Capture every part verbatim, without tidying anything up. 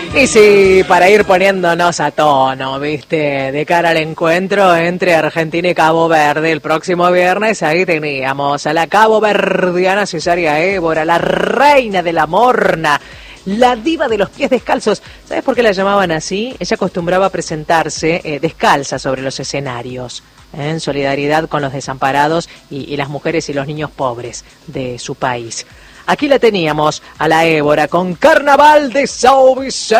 Y sí, para ir poniéndonos a tono, ¿viste? De cara al encuentro entre Argentina y Cabo Verde el próximo viernes, ahí teníamos a la caboverdiana Cesárea Évora, la reina de la morna, la diva de los pies descalzos. ¿Sabes por qué la llamaban así? Ella acostumbraba a presentarse eh, descalza sobre los escenarios, ¿eh? En solidaridad con los desamparados y, y las mujeres y los niños pobres de su país. Aquí la teníamos, a la Évora, con Carnaval de São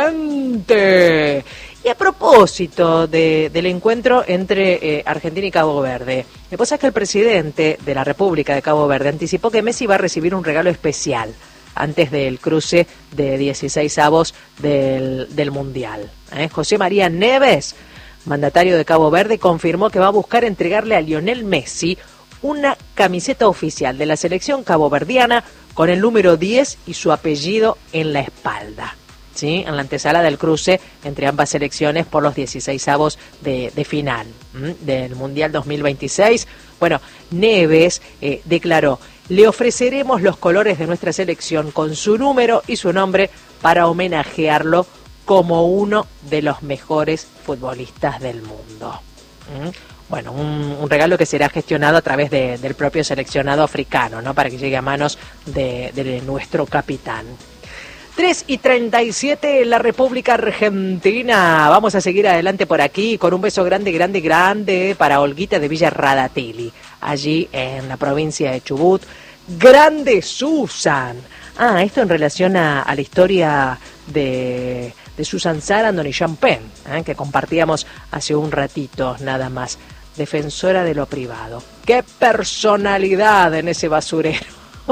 Vicente. Y a propósito de, del encuentro entre eh, Argentina y Cabo Verde, lo que pasa es que el presidente de la República de Cabo Verde anticipó que Messi va a recibir un regalo especial antes del cruce de dieciseisavos del, del Mundial. ¿Eh? José María Neves, mandatario de Cabo Verde, confirmó que va a buscar entregarle a Lionel Messi una camiseta oficial de la selección caboverdiana con el número diez y su apellido en la espalda, ¿sí? En la antesala del cruce entre ambas selecciones por los dieciseisavos de, de final ¿m? del Mundial dos mil veintiséis. Bueno, Neves eh, declaró: le ofreceremos los colores de nuestra selección con su número y su nombre para homenajearlo como uno de los mejores futbolistas del mundo. ¿Mm? Bueno, un, un regalo que será gestionado a través de, del propio seleccionado africano, ¿no? Para que llegue a manos de, de nuestro capitán. tres y treinta y siete en la República Argentina. Vamos a seguir adelante por aquí con un beso grande, grande, grande para Olguita de Villa Radatili, allí en la provincia de Chubut. Grande Susan. Ah, esto en relación a, a la historia de, de Susan Sarandon y Sean Penn, ¿eh? Que compartíamos hace un ratito nada más. Defensora de lo privado. ¡Qué personalidad en ese basurero!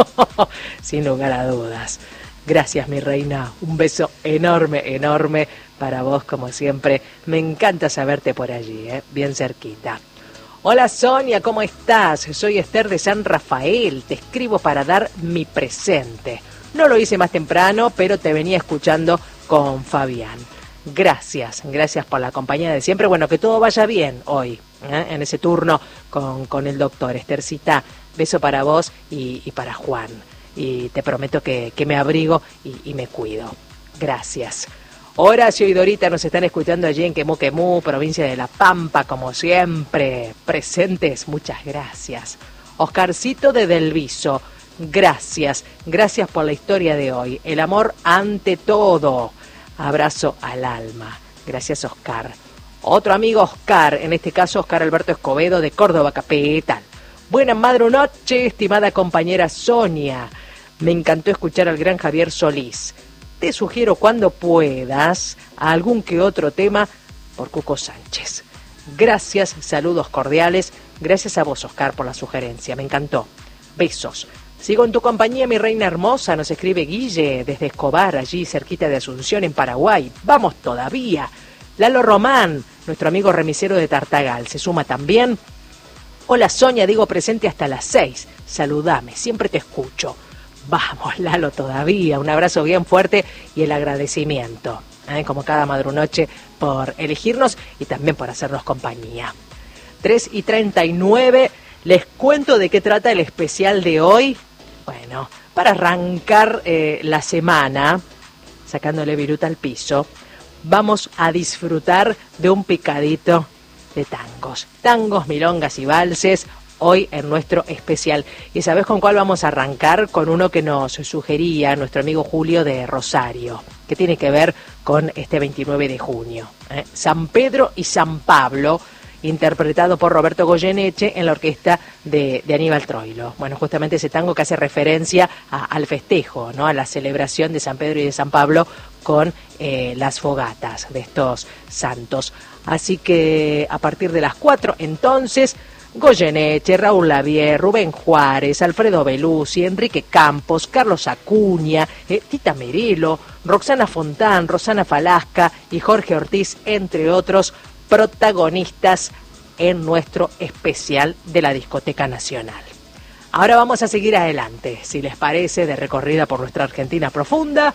Sin lugar a dudas. Gracias, mi reina. Un beso enorme, enorme para vos, como siempre. Me encanta saberte por allí, ¿eh? Bien cerquita. Hola, Sonia, ¿cómo estás? Soy Esther de San Rafael. Te escribo para dar mi presente. No lo hice más temprano, pero te venía escuchando con Fabián. Gracias, gracias por la compañía de siempre. Bueno, que todo vaya bien hoy, ¿eh? En ese turno con, con el doctor. Esthercita, beso para vos y, y para Juan. Y te prometo que, que me abrigo y, y me cuido. Gracias. Horacio y Dorita nos están escuchando allí en Quemú Quemú, provincia de La Pampa, como siempre. Presentes, muchas gracias. Oscarcito de Delviso, gracias. Gracias por la historia de hoy. El amor ante todo. Abrazo al alma. Gracias, Oscar. Otro amigo, Oscar, en este caso Oscar Alberto Escobedo de Córdoba Capital. Buenas madrunoche, estimada compañera Sonia. Me encantó escuchar al gran Javier Solís. Te sugiero cuando puedas algún que otro tema por Cuco Sánchez. Gracias, saludos cordiales. Gracias a vos, Oscar, por la sugerencia. Me encantó. Besos. Sigo en tu compañía, mi reina hermosa, nos escribe Guille desde Escobar, allí cerquita de Asunción, en Paraguay. Vamos todavía. Lalo Román, nuestro amigo remisero de Tartagal, se suma también. Hola, Sonia, digo presente hasta las seis. Saludame, siempre te escucho. Vamos, Lalo, todavía. Un abrazo bien fuerte y el agradecimiento, ¿eh? Como cada madrunoche, por elegirnos y también por hacernos compañía. tres y treinta y nueve, les cuento de qué trata el especial de hoy. Bueno, para arrancar eh, la semana, sacándole viruta al piso, vamos a disfrutar de un picadito de tangos. Tangos, milongas y valses, hoy en nuestro especial. ¿Y sabés con cuál vamos a arrancar? Con uno que nos sugería nuestro amigo Julio de Rosario, que tiene que ver con este veintinueve de junio. ¿eh? San Pedro y San Pablo, interpretado por Roberto Goyeneche en la orquesta de, de Aníbal Troilo. Bueno, justamente ese tango que hace referencia a, al festejo, ¿no? A la celebración de San Pedro y de San Pablo con eh, las fogatas de estos santos. Así que a partir de las cuatro, entonces, Goyeneche, Raúl Lavie, Rubén Juárez, Alfredo Belusi, Enrique Campos, Carlos Acuña, eh, Tita Merelo, Roxana Fontán, Rosana Falasca y Jorge Ortiz, entre otros protagonistas en nuestro especial de la Discoteca Nacional. Ahora vamos a seguir adelante, si les parece, de recorrida por nuestra Argentina profunda,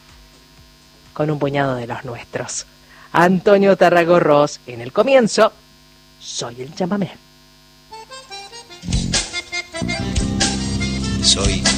con un puñado de los nuestros. Antonio Tarragorros, en el comienzo, soy el chamamé. Soy